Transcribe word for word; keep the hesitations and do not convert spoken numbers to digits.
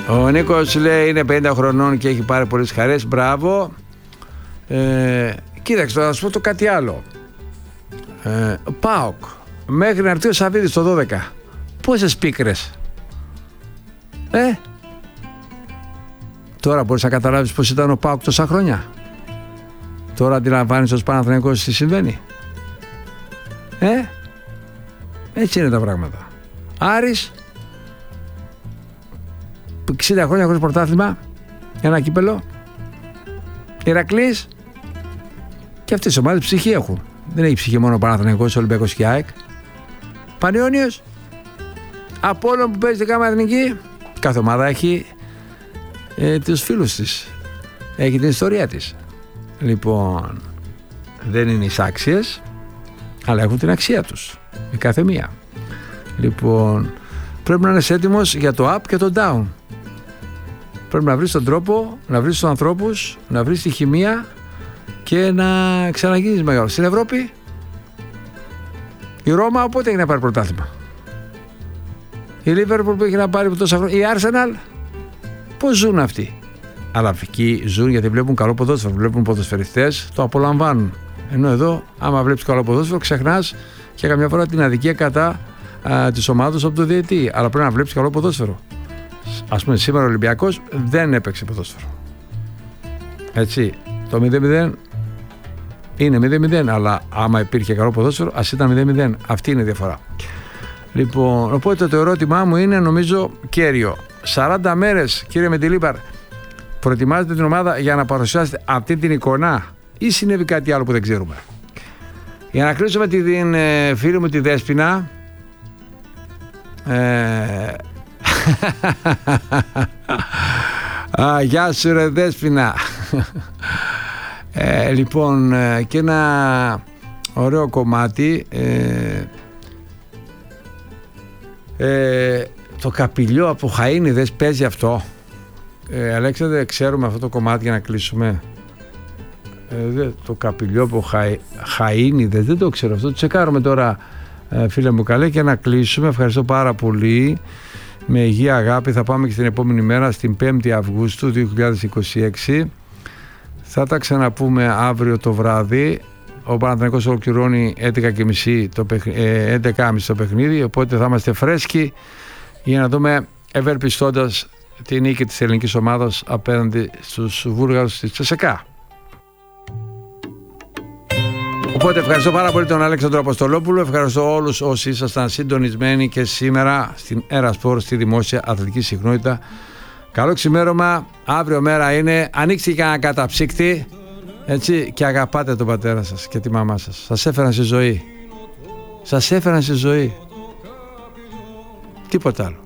Ο Νίκος λέει είναι πενήντα χρονών και έχει πάρει πολλές χαρές. Μπράβο. Ε, κοίταξε, θα σου πω το κάτι άλλο. Ε, ΠΑΟΚ μέχρι να έρθει ο Σαββίδης το δώδεκα, πόσες πίκρες? Ε, τώρα μπορείς να καταλάβεις πως ήταν ο ΠΑΟΚ τόσα χρόνια? Τώρα αντιλαμβάνεις ως Παναθηναϊκός τι συμβαίνει? Ε, έτσι είναι τα πράγματα. Άρης εξήντα χρόνια χωρίς πρωτάθλημα, ένα κύπελο. Ηρακλής, και αυτές οι ομάδες ψυχή έχουν. Δεν έχει ψυχή μόνο ο Παναθηναϊκός, ο Ολυμπιακός και η ΑΕΚ. Πανιόνιος, Απόλλων που παίζει την ΓΑΜΑ Εθνική. Κάθε ομάδα έχει ε, τους φίλους της, έχει την ιστορία της. Λοιπόν, δεν είναι εισάξιες, αλλά έχουν την αξία τους η κάθε μία. Λοιπόν, πρέπει να είσαι έτοιμος για το up και το down. Πρέπει να βρεις τον τρόπο, να βρεις τους ανθρώπους, να βρεις τη χημεία και να ξαναγίνεις μεγάλος. Στην Ευρώπη, η Ρώμα οπότε έχει να πάρει πρωτάθλημα. Η Liverpool που έχει να πάρει τόσα χρόνια. Η Arsenal, πώς ζουν αυτοί? Αλλά εκεί ζουν γιατί βλέπουν καλό ποδόσφαιρο, βλέπουν ποδοσφαιριστές, το απολαμβάνουν. Ενώ εδώ, άμα βλέπεις καλό ποδόσφαιρο, ξεχνάς και καμιά φορά την αδικία κατά της ομάδας από το διαιτή. Αλλά πρέπει να βλέπεις καλό ποδόσφαιρο. Ας πούμε, σήμερα ο Ολυμπιακός δεν έπαιξε ποδόσφαιρο. Έτσι, το μηδέν μηδέν είναι μηδέν μηδέν, αλλά άμα υπήρχε καλό ποδόσφαιρο, ας ήταν μηδέν μηδέν. Αυτή είναι η διαφορά. Λοιπόν, οπότε το ερώτημά μου είναι, νομίζω, κέριο. σαράντα μέρες, κύριε Μεντιλήπαρ, προετοιμάζετε την ομάδα για να παρουσιάσετε αυτή την εικόνα ή συνέβη κάτι άλλο που δεν ξέρουμε? Για να κλείσουμε την ε, φίλη μου τη Δέσποινα. Ε... Α, γεια σου ρε Δέσποινα. ε, λοιπόν, ε, και ένα ωραίο κομμάτι. Ε, ε, το Καπηλιό από Χαΐνιδες παίζει αυτό. Ε, Αλέξανδρε, ξέρουμε αυτό το κομμάτι για να κλείσουμε? Ε, δε, το Καπηλιό από Χα, Χαΐνιδες, δεν το ξέρω αυτό. Το τσεκάρουμε τώρα, ε, φίλε μου καλέ, και να κλείσουμε. Ευχαριστώ πάρα πολύ. Με υγεία, αγάπη. Θα πάμε και την επόμενη μέρα, στην πέμπτη Αυγούστου δύο χιλιάδες είκοσι έξι. Θα τα ξαναπούμε αύριο το βράδυ. Ο Παναθηναϊκός ολοκληρώνει έντεκα και μισή το, ε, έντεκα και μισή το παιχνίδι, οπότε θα είμαστε φρέσκοι για να δούμε, ευελπιστώντας τη νίκη της ελληνικής ομάδας απέναντι στους Βούλγαρους της Τσεσεκά. Οπότε ευχαριστώ πάρα πολύ τον Αλέξανδρο Αποστολόπουλο, ευχαριστώ όλους όσοι ήσασταν συντονισμένοι και σήμερα στην Ερασπορ, στη δημόσια αθλητική συχνότητα. Καλό ξημέρωμα, αύριο μέρα είναι, ανοίξτε και ένα καταψύκτη, έτσι, και αγαπάτε τον πατέρα σας και τη μαμά σας. Σας έφεραν στη ζωή, σας έφεραν στη ζωή, τίποτα άλλο.